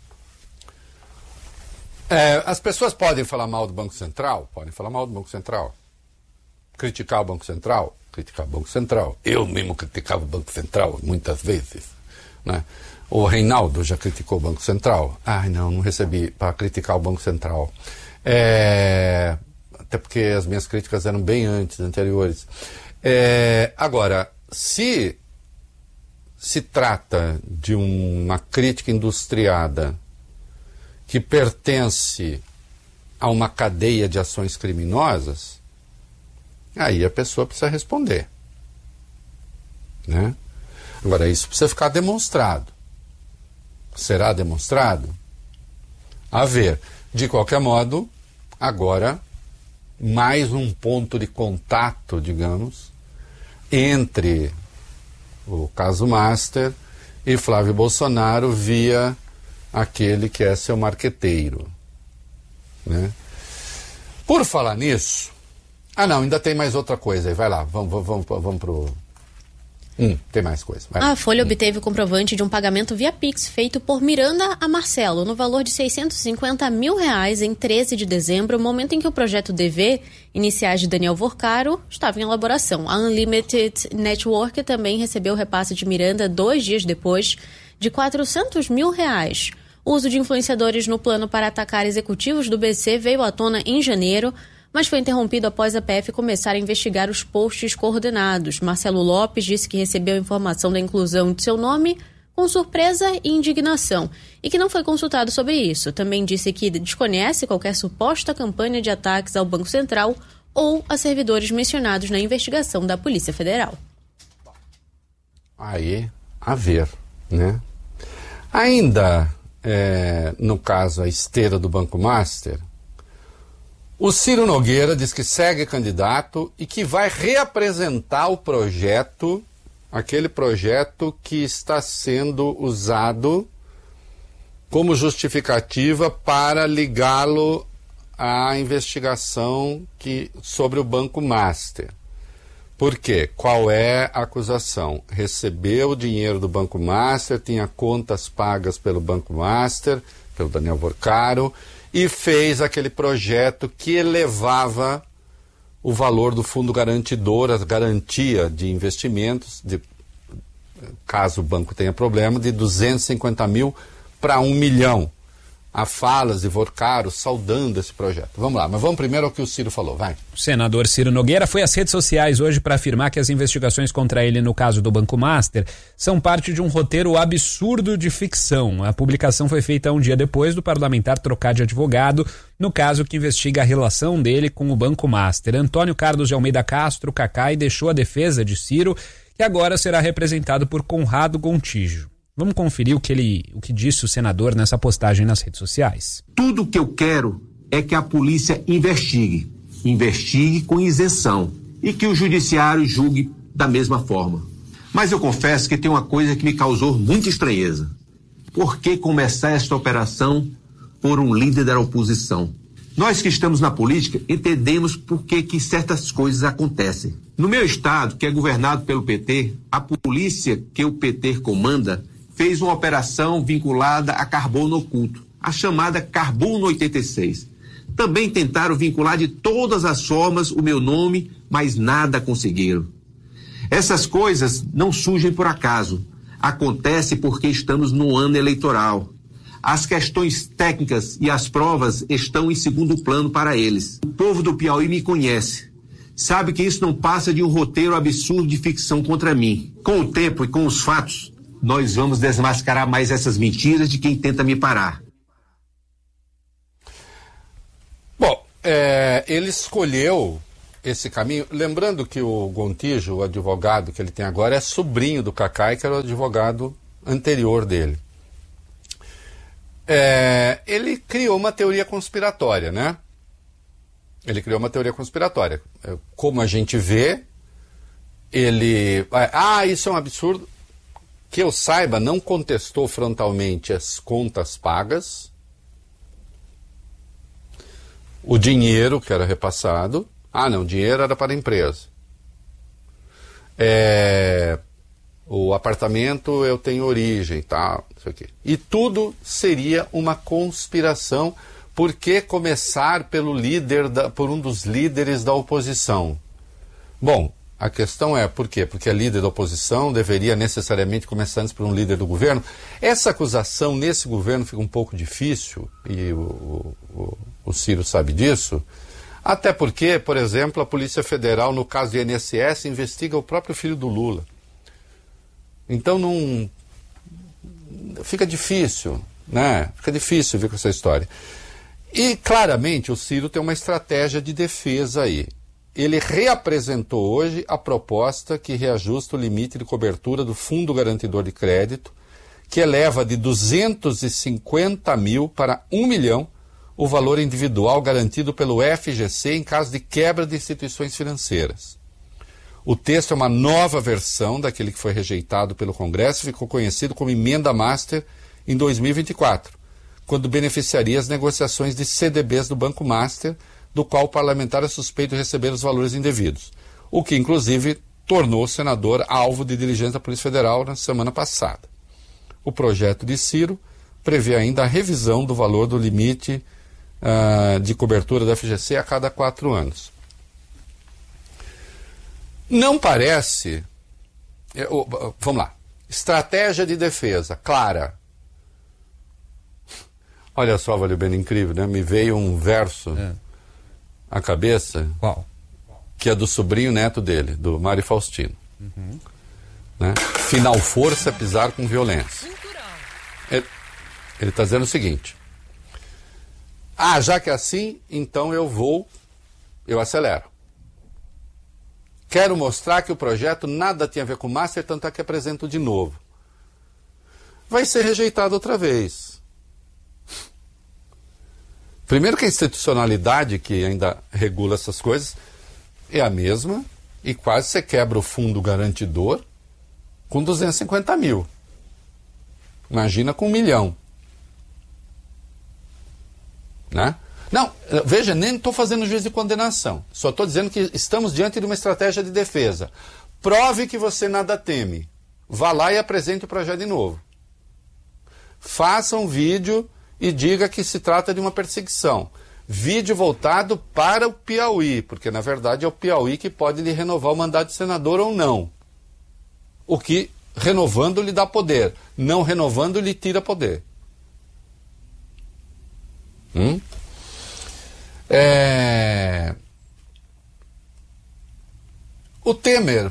Speaker 1: É, as pessoas podem falar mal do Banco Central? Podem falar mal do Banco Central. Criticar o Banco Central? Criticar o Banco Central. Eu mesmo criticava o Banco Central muitas vezes. Né? O Reinaldo já criticou o Banco Central. Ai, não, não recebi para criticar o Banco Central. É, até porque as minhas críticas eram bem antes, anteriores. É, agora, se se trata de uma crítica industriada que pertence a uma cadeia de ações criminosas, aí a pessoa precisa responder. Né? Agora, isso precisa ficar demonstrado. Será demonstrado? A ver. De qualquer modo, agora, mais um ponto de contato, digamos, entre o caso Master e Flávio Bolsonaro via aquele que é seu marqueteiro. Né? Por falar nisso... Ah, não, ainda tem mais outra coisa aí. Vai lá, vamos, vamos, vamos, vamos pro... Hum, tem mais coisa. Vai.
Speaker 5: A Folha hum. obteve o comprovante de um pagamento via Pix feito por Miranda a Marcelo, no valor de seiscentos e cinquenta mil reais em treze de dezembro, momento em que o projeto D V, iniciais de Daniel Vorcaro, estava em elaboração. A Unlimited Network também recebeu o repasse de Miranda dois dias depois, de quatrocentos mil reais. O uso de influenciadores no plano para atacar executivos do B C veio à tona em janeiro. mas foi interrompido após a P F começar a investigar os posts coordenados. Marcelo Lopes disse que recebeu a informação da inclusão de seu nome com surpresa e indignação e que não foi consultado sobre isso. Também disse que desconhece qualquer suposta campanha de ataques ao Banco Central ou a servidores mencionados na investigação da Polícia Federal.
Speaker 1: Aí, a ver, né? Ainda, é, no caso, a esteira do Banco Master, o Ciro Nogueira diz que segue candidato e que vai reapresentar o projeto, aquele projeto que está sendo usado como justificativa para ligá-lo à investigação que, sobre o Banco Master. Por quê? Qual é a acusação? Recebeu o dinheiro do Banco Master, tinha contas pagas pelo Banco Master, pelo Daniel Porcaro, e fez aquele projeto que elevava o valor do fundo garantidor, a garantia de investimentos, de, caso o banco tenha problema, de duzentos e cinquenta mil para um milhão. Há falas de Porcaro saudando esse projeto. Vamos lá, mas vamos primeiro ao que o Ciro falou, vai.
Speaker 2: O senador Ciro Nogueira foi às redes sociais hoje para afirmar que as investigações contra ele no caso do Banco Master são parte de um roteiro absurdo de ficção. A publicação foi feita um dia depois do parlamentar trocar de advogado no caso que investiga a relação dele com o Banco Master. Antônio Carlos de Almeida Castro, Cacai, deixou a defesa de Ciro, que agora será representado por Conrado Gontijo. Vamos conferir o que, ele, o que disse o senador nessa postagem nas redes sociais.
Speaker 6: Tudo que eu quero é que a polícia investigue. Investigue com isenção. E que o judiciário julgue da mesma forma. Mas eu confesso que tem uma coisa que me causou muita estranheza. Por que começar esta operação por um líder da oposição? Nós que estamos na política entendemos por que, que certas coisas acontecem. No meu estado, que é governado pelo P T, a polícia que o P T comanda fez uma operação vinculada a carbono oculto, a chamada Carbono oitenta e seis. Também tentaram vincular de todas as formas o meu nome, mas nada conseguiram. Essas coisas não surgem por acaso. Acontece porque estamos no ano eleitoral. As questões técnicas e as provas estão em segundo plano para eles. O povo do Piauí me conhece. Sabe que isso não passa de um roteiro absurdo de ficção contra mim. Com o tempo e com os fatos, nós vamos desmascarar mais essas mentiras de quem tenta me parar.
Speaker 1: Bom, é, ele escolheu esse caminho, lembrando que o Gontijo, o advogado que ele tem agora, é sobrinho do Cacai, que era o advogado anterior dele. É, ele criou uma teoria conspiratória, né? Ele criou uma teoria conspiratória. Como a gente vê, ele... Ah, isso é um absurdo. Que eu saiba, não contestou frontalmente as contas pagas, o dinheiro que era repassado. Ah, não, o dinheiro era para a empresa. É, o apartamento eu tenho origem, tá, isso aqui. E tudo seria uma conspiração. Por que começar pelo líder da, por um dos líderes da oposição? Bom, a questão é, por quê? Porque a líder da oposição deveria necessariamente começar antes por um líder do governo. Essa acusação nesse governo fica um pouco difícil, e o, o, o Ciro sabe disso, até porque, por exemplo, a Polícia Federal, no caso do I N S S, investiga o próprio filho do Lula. Então não... fica difícil, né? Fica difícil ver com essa história. E, claramente, o Ciro tem uma estratégia de defesa aí. Ele reapresentou hoje a proposta que reajusta o limite de cobertura do Fundo Garantidor de Crédito, que eleva de duzentos e cinquenta mil para um milhão o valor individual garantido pelo F G C em caso de quebra de instituições financeiras. O texto é uma nova versão daquele que foi rejeitado pelo Congresso e ficou conhecido como Emenda Master em dois mil e vinte e quatro, quando beneficiaria as negociações de C D Bs do Banco Master, do qual o parlamentar é suspeito de receber os valores indevidos, o que, inclusive, tornou o senador alvo de diligência da Polícia Federal na semana passada. O projeto de Ciro prevê ainda a revisão do valor do limite uh, de cobertura da F G C a cada quatro anos. Não parece... Eu, vamos lá. Estratégia de defesa, clara. Olha só, Valeu Bem, incrível, né? Me veio um verso... É. à cabeça.
Speaker 2: Qual?
Speaker 1: Que é do sobrinho neto dele, do Mário Faustino. Uhum. Né? Final força, pisar com violência. Ele está dizendo o seguinte: ah, já que é assim, então eu vou, eu acelero. Quero mostrar que o projeto nada tem a ver com o Master, tanto é que apresento de novo. Vai ser rejeitado outra vez. Primeiro que a institucionalidade que ainda regula essas coisas é a mesma e quase você quebra o fundo garantidor com duzentos e cinquenta mil. Imagina com um milhão. Né? Não, veja, nem estou fazendo juízo de condenação. Só estou dizendo que estamos diante de uma estratégia de defesa. Prove que você nada teme. Vá lá e apresente o projeto de novo. Faça um vídeo e diga que se trata de uma perseguição. Vídeo voltado para o Piauí, porque na verdade é o Piauí que pode lhe renovar o mandato de senador ou não. O que, renovando, lhe dá poder. Não renovando, lhe tira poder. Hum? É... O Temer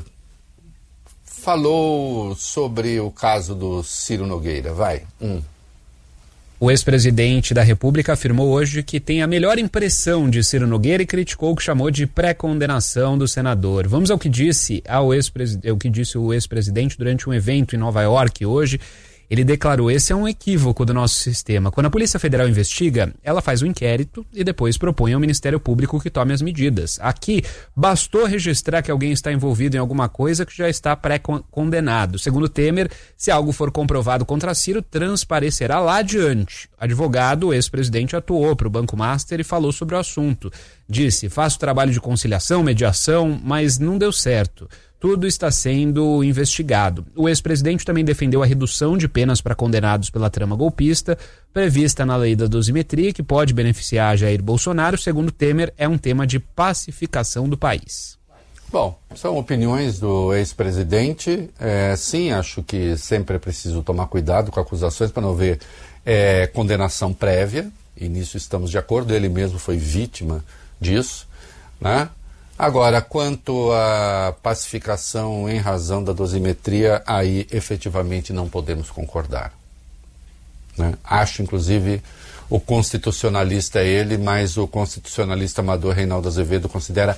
Speaker 1: falou sobre o caso do Ciro Nogueira. Vai. Hum.
Speaker 2: O ex-presidente da República afirmou hoje que tem a melhor impressão de Ciro Nogueira e criticou o que chamou de pré-condenação do senador. Vamos ao que disse, ao ex-presidente, o que disse o ex-presidente durante um evento em Nova York hoje. Ele declarou: esse é um equívoco do nosso sistema. Quando a Polícia Federal investiga, ela faz um inquérito e depois propõe ao Ministério Público que tome as medidas. Aqui, bastou registrar que alguém está envolvido em alguma coisa que já está pré-condenado. Segundo Temer, se algo for comprovado contra Ciro, transparecerá lá adiante. Advogado, o ex-presidente atuou para o Banco Master e falou sobre o assunto. Disse: faço trabalho de conciliação, mediação, mas não deu certo. Tudo está sendo investigado. O ex-presidente também defendeu a redução de penas para condenados pela trama golpista, prevista na lei da dosimetria, que pode beneficiar Jair Bolsonaro. Segundo Temer, é um tema de pacificação do país.
Speaker 1: Bom, são opiniões do ex-presidente. É, sim, acho que sempre é preciso tomar cuidado com acusações para não haver é, condenação prévia, e nisso estamos de acordo. Ele mesmo foi vítima disso, né? Agora, quanto à pacificação em razão da dosimetria, aí efetivamente não podemos concordar. Né? Acho, inclusive, o constitucionalista é ele, mas o constitucionalista amador Reinaldo Azevedo considera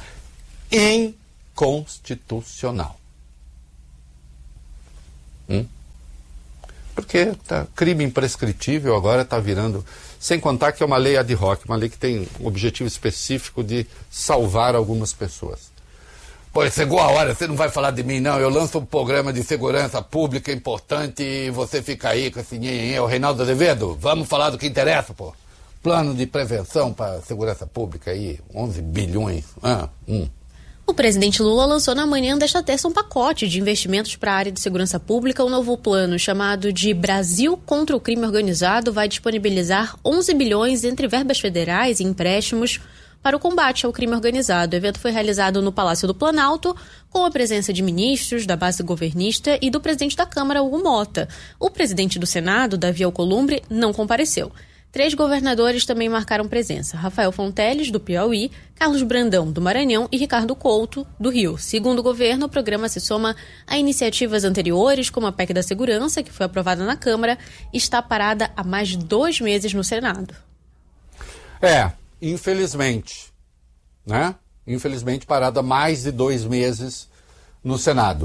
Speaker 1: inconstitucional. Hum? Porque tá, crime imprescritível agora está virando... Sem contar que é uma lei ad hoc, uma lei que tem um objetivo específico de salvar algumas pessoas. Pô, chegou a hora, você não vai falar de mim, não. Eu lanço um programa de segurança pública importante e você fica aí com esse nhenhenhê. O Reinaldo Azevedo, vamos falar do que interessa, pô. Plano de prevenção para segurança pública aí, onze bilhões. Ah, hum.
Speaker 5: O presidente Lula lançou na manhã desta terça um pacote de investimentos para a área de segurança pública. O novo plano, chamado de Brasil contra o Crime Organizado, vai disponibilizar onze bilhões entre verbas federais e empréstimos para o combate ao crime organizado. O evento foi realizado no Palácio do Planalto, com a presença de ministros da base governista e do presidente da Câmara, Hugo Mota. O presidente do Senado, Davi Alcolumbre, não compareceu. Três governadores também marcaram presença: Rafael Fonteles, do Piauí, Carlos Brandão, do Maranhão e Ricardo Couto, do Rio. Segundo o governo, o programa se soma a iniciativas anteriores, como a P E C da Segurança, que foi aprovada na Câmara e está parada há mais de dois meses no Senado.
Speaker 1: É, infelizmente, né? Infelizmente parada há mais de dois meses no Senado.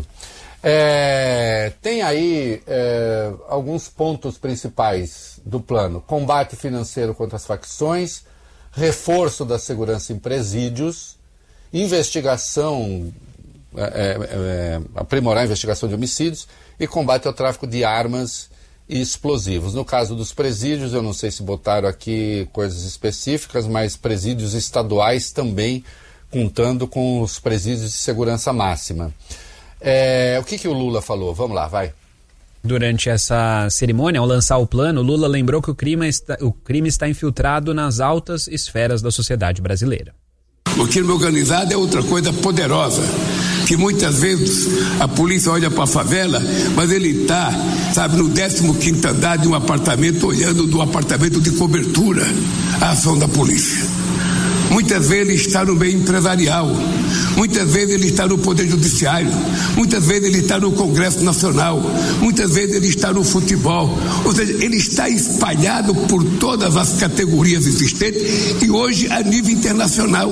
Speaker 1: É, tem aí é, alguns pontos principais do plano: combate financeiro contra as facções, reforço da segurança em presídios, investigação, é, é, aprimorar a investigação de homicídios e combate ao tráfico de armas e explosivos. No caso dos presídios, eu não sei se botaram aqui coisas específicas, mas presídios estaduais também, contando com os presídios de segurança máxima. É, o que, que o Lula falou? Vamos lá, vai.
Speaker 2: Durante essa cerimônia, ao lançar o plano, Lula lembrou que o crime está, o crime está infiltrado nas altas esferas da sociedade brasileira.
Speaker 7: O crime organizado é outra coisa poderosa, que muitas vezes a polícia olha para a favela, mas ele está, sabe, no décimo quinto andar de um apartamento, olhando do apartamento de cobertura a ação da polícia. muitas vezes ele está no meio empresarial, muitas vezes ele está no Poder Judiciário, muitas vezes ele está no Congresso Nacional, muitas vezes ele está no futebol, ou seja, ele está espalhado por todas as categorias existentes e hoje a nível internacional.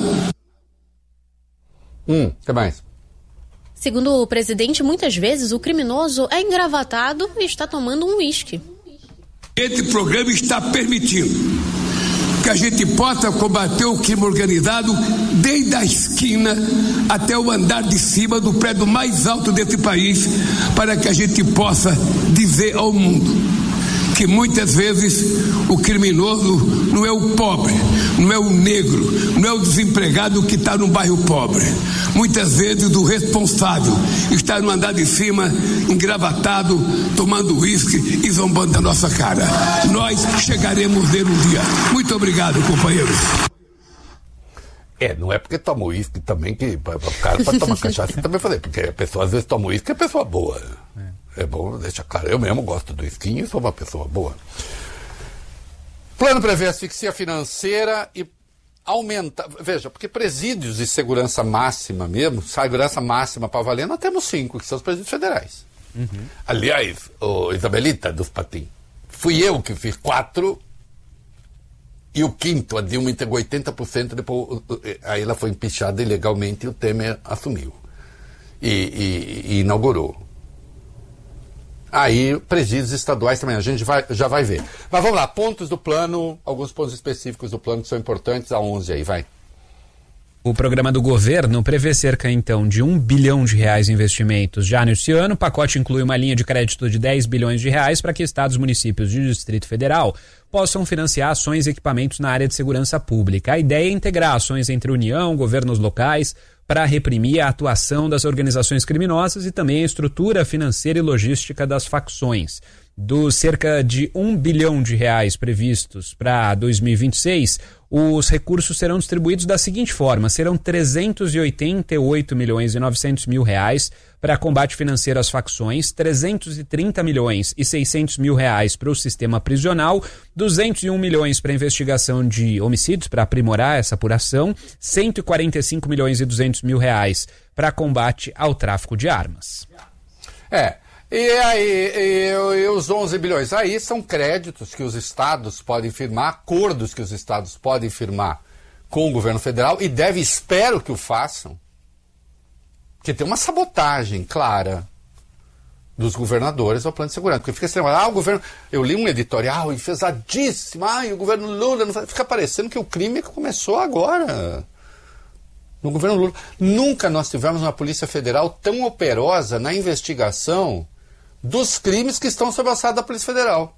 Speaker 1: Hum, o que mais?
Speaker 5: Segundo o presidente, muitas vezes o criminoso é engravatado e está tomando um uísque.
Speaker 7: Esse programa está permitindo que a gente possa combater o crime organizado desde a esquina até o andar de cima do prédio mais alto desse país, para que a gente possa dizer ao mundo que muitas vezes o criminoso não é o pobre, não é o negro, não é o desempregado que está no bairro pobre. Muitas vezes o responsável está no andar de cima, engravatado, tomando uísque e zombando da nossa cara. Nós chegaremos nele um dia. Muito obrigado, companheiros.
Speaker 1: É, não é porque toma uísque também que o cara pode tomar cachaça e também fazer, porque a pessoa às vezes toma uísque e é pessoa boa. É. É bom deixar claro, eu mesmo gosto do esquinho e sou uma pessoa boa. Plano prevê asfixia financeira e aumenta. Veja, porque presídios de segurança máxima mesmo, segurança máxima para valer, nós temos cinco, que são os presídios federais. Uhum. Aliás, o Isabelita dos Patins, fui eu que fiz quatro e o quinto, a Dilma entregou oitenta por cento, depois aí ela foi empichada ilegalmente e o Temer assumiu e, e, e inaugurou. Aí, presídios estaduais também, a gente vai, já vai ver. Mas vamos lá, pontos do plano, alguns pontos específicos do plano que são importantes, a onze aí, vai.
Speaker 2: O programa do governo prevê cerca, então, de um bilhão de reais em investimentos já neste ano. O pacote inclui uma linha de crédito de dez bilhões de reais para que estados, municípios e o Distrito Federal possam financiar ações e equipamentos na área de segurança pública. A ideia é integrar ações entre União, governos locais, para reprimir a atuação das organizações criminosas e também a estrutura financeira e logística das facções. Dos cerca de um bilhão de reais previstos para dois mil e vinte e seis, os recursos serão distribuídos da seguinte forma: serão trezentos e oitenta e oito milhões e novecentos mil reais para combate financeiro às facções, trezentos e trinta milhões e seiscentos mil reais para o sistema prisional, duzentos e um milhões para investigação de homicídios, para aprimorar essa apuração, cento e quarenta e cinco milhões e duzentos mil reais para combate ao tráfico de armas.
Speaker 1: É. E aí, e, e os onze bilhões, aí são créditos que os estados podem firmar, acordos que os estados podem firmar com o governo federal e deve, espero que o façam, porque tem uma sabotagem clara dos governadores ao plano de segurança, porque fica assim, ah, o governo, eu li um editorial enfesadíssimo, ah, e o governo Lula, não faz, fica parecendo que o crime começou agora. No governo Lula, nunca nós tivemos uma Polícia Federal tão operosa na investigação dos crimes que estão sob a alçada da Polícia Federal.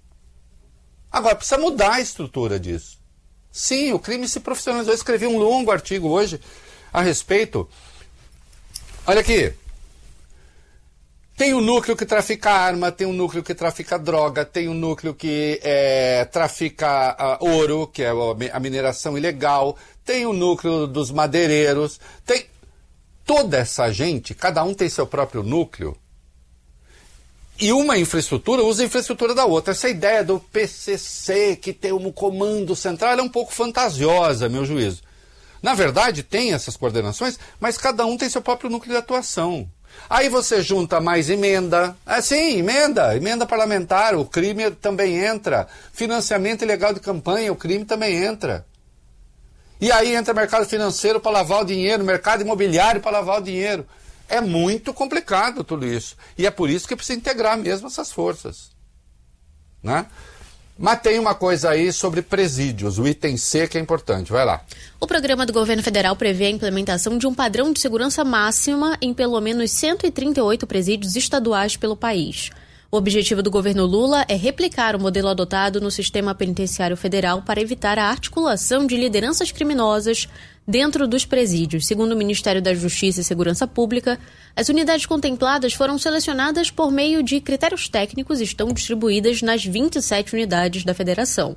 Speaker 1: Agora, precisa mudar a estrutura disso. Sim, o crime se profissionalizou. Eu escrevi um longo artigo hoje a respeito. Olha aqui. Tem o núcleo que trafica arma, tem o núcleo que trafica droga, tem o núcleo que é, trafica uh, ouro, que é a mineração ilegal, tem o núcleo dos madeireiros, tem toda essa gente, cada um tem seu próprio núcleo, e uma infraestrutura usa a infraestrutura da outra. Essa ideia do P C C, que tem um comando central, é um pouco fantasiosa, a meu juízo. Na verdade, tem essas coordenações, mas cada um tem seu próprio núcleo de atuação. Aí você junta mais emenda, ah, sim, emenda, emenda parlamentar, o crime também entra. Financiamento ilegal de campanha, o crime também entra. E aí entra mercado financeiro para lavar o dinheiro, mercado imobiliário para lavar o dinheiro. É muito complicado tudo isso. E é por isso que precisa integrar mesmo essas forças. Né? Mas tem uma coisa aí sobre presídios, o item C, que é importante. Vai lá.
Speaker 5: O programa do governo federal prevê a implementação de um padrão de segurança máxima em pelo menos cento e trinta e oito presídios estaduais pelo país. O objetivo do governo Lula é replicar o modelo adotado no sistema penitenciário federal para evitar a articulação de lideranças criminosas dentro dos presídios. Segundo o Ministério da Justiça e Segurança Pública, as unidades contempladas foram selecionadas por meio de critérios técnicos e estão distribuídas nas vinte e sete unidades da federação.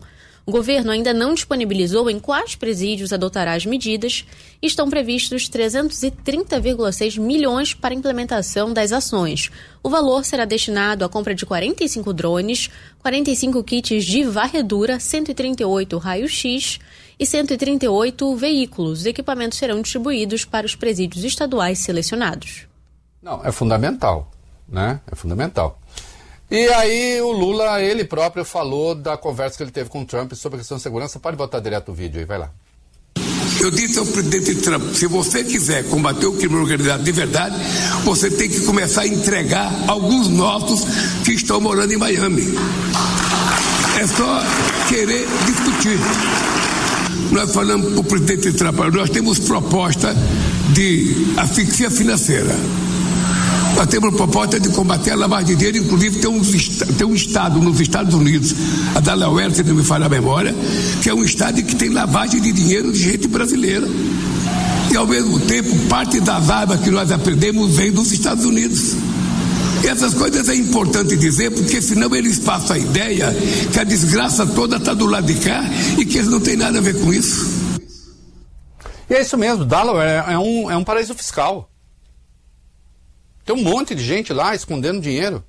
Speaker 5: O governo ainda não disponibilizou em quais presídios adotará as medidas e estão previstos trezentos e trinta vírgula seis milhões para a implementação das ações. O valor será destinado à compra de quarenta e cinco drones, quarenta e cinco kits de varredura, cento e trinta e oito raios-x e cento e trinta e oito veículos. Os equipamentos serão distribuídos para os presídios estaduais selecionados.
Speaker 1: Não, é fundamental, né? É fundamental. E aí o Lula, ele próprio, falou da conversa que ele teve com o Trump sobre a questão de segurança. Pode botar direto o vídeo aí, vai lá.
Speaker 7: Eu disse ao presidente Trump, se você quiser combater o crime organizado de verdade, você tem que começar a entregar alguns nossos que estão morando em Miami. É só querer discutir. Nós falamos para o presidente Trump, nós temos proposta de asfixia financeira. Nós temos proposta de combater a lavagem de dinheiro, inclusive tem um, tem um estado nos Estados Unidos, a Delaware, se não me falha a memória, que é um estado que tem lavagem de dinheiro de gente brasileira. E ao mesmo tempo, parte das armas que nós aprendemos vem dos Estados Unidos. E essas coisas é importante dizer, porque senão eles passam a ideia que a desgraça toda está do lado de cá e que eles não têm nada a ver com isso.
Speaker 1: E é isso mesmo, Delaware é um, é um paraíso fiscal. Tem um monte de gente lá escondendo dinheiro.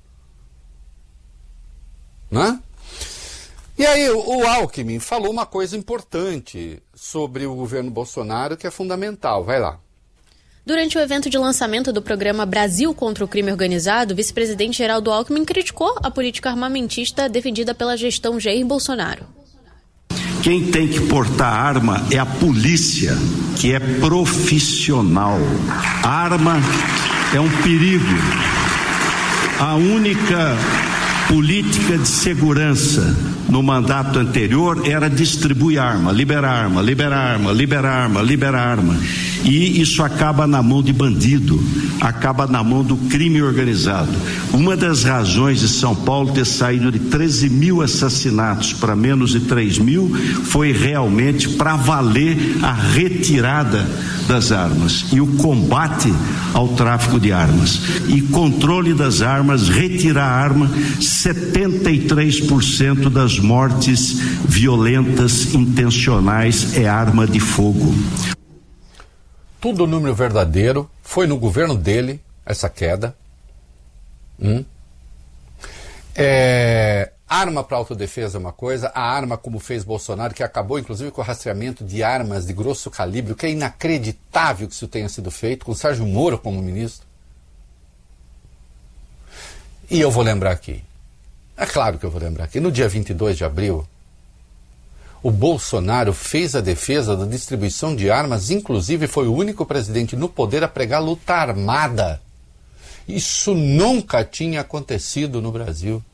Speaker 1: Né? E aí o, o Alckmin falou uma coisa importante sobre o governo Bolsonaro que é fundamental. Vai lá.
Speaker 5: Durante o evento de lançamento do programa Brasil contra o Crime Organizado, o vice-presidente Geraldo Alckmin criticou a política armamentista defendida pela gestão Jair Bolsonaro.
Speaker 8: Quem tem que portar arma é a polícia, que é profissional. A arma é um perigo. A única política de segurança no mandato anterior era distribuir arma, liberar arma, liberar arma, liberar arma, liberar arma. E isso acaba na mão de bandido, acaba na mão do crime organizado. Uma das razões de São Paulo ter saído de treze mil assassinatos para menos de três mil foi realmente para valer a retirada das armas e o combate ao tráfico de armas. E controle das armas, retirar a arma, setenta e três por cento das mortes violentas intencionais é arma de fogo.
Speaker 1: Tudo número verdadeiro, foi no governo dele essa queda. Hum. É, arma para autodefesa é uma coisa, a arma como fez Bolsonaro, que acabou inclusive com o rastreamento de armas de grosso calibre, o que é inacreditável que isso tenha sido feito, com Sérgio Moro como ministro. E eu vou lembrar aqui, é claro que eu vou lembrar aqui, no dia vinte e dois de abril, o Bolsonaro fez a defesa da distribuição de armas, inclusive foi o único presidente no poder a pregar luta armada. Isso nunca tinha acontecido no Brasil.